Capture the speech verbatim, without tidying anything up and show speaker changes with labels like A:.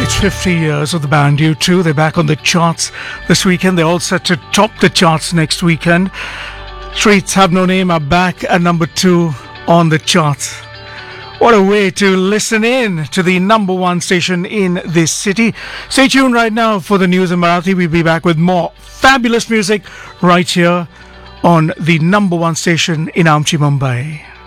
A: celebrates fifty years of the band U two. They're back on the charts this weekend. They're all set to top the charts next weekend. Streets Have No Name are back at number two on the charts. What a way to listen in to the number one station in this city. Stay tuned right now for the news in Marathi. We'll be back with more fabulous music right here on the number one station in Amchi, Mumbai.